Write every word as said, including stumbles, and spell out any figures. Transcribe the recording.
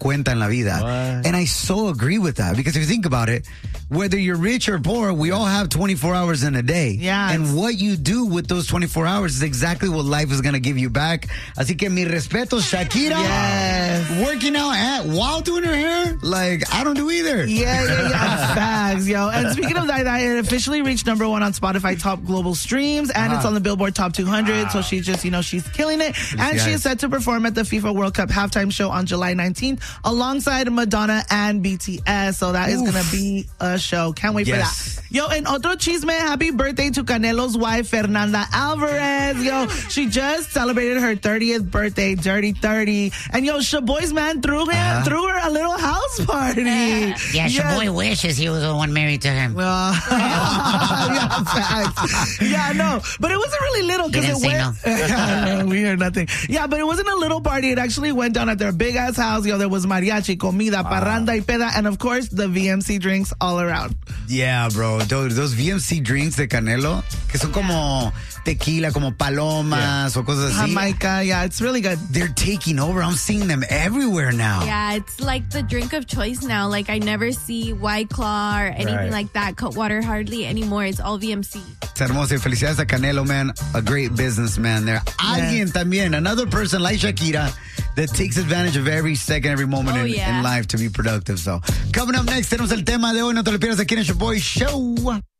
cuenta en la vida. What? And I so agree with that because if you think about it, whether you're rich or poor, we all have twenty-four hours in a day. Yeah. And what you do with those twenty-four hours is exactly what life is going to give you back. Así que mi respeto, Shakira. Yes. Working out at, while doing her hair, like, I don't do either. Yeah, yeah, yeah. Facts, yo. And speaking of that, it officially reached number one on Spotify top global streams, and Uh-huh. it's on the Billboard Top two hundred. So she's just, you know, she's killing it. And she is set to perform at the FIFA World Cup halftime show on July nineteenth alongside Madonna and B T S. So that is Oof. going to be a show. Can't wait Yes. for that. Yo, and otro chisme, happy birthday to Canelo's wife, Fernanda Alvarez. Yo, she just celebrated her thirtieth birthday, Dirty thirty. And yo, Shaboy's man threw, him, Uh-huh. threw her a little house party. Yeah, Yes. Shaboy wishes he was the one married to him. Uh, yeah, facts. Yeah, no, but it wasn't really little because He it didn't say went. We heard nothing. Yeah, but it wasn't a little party. It actually went down at their big ass house. Yo, there was mariachi, comida, parranda y peda, and of course the V M C drinks all around. Yeah, bro. Those, those V M C drinks de Canelo, que son como tequila, como palomas o cosas así. Jamaica, yeah, it's really good. They're taking over. I'm seeing them everywhere now. Yeah, it's like the drink of choice now. Like, I never see White Claw or anything Right. like that. Cutwater hardly anymore. It's all V M C. It's hermoso. Y felicidades a Canelo, man. A great businessman there. Alguien también, another person like Shakira that takes advantage of every second, every moment Oh, in, yeah. in life to be productive. So, coming up next, tenemos el tema de hoy. No te lo pierdas aquí en el Shaboy Show.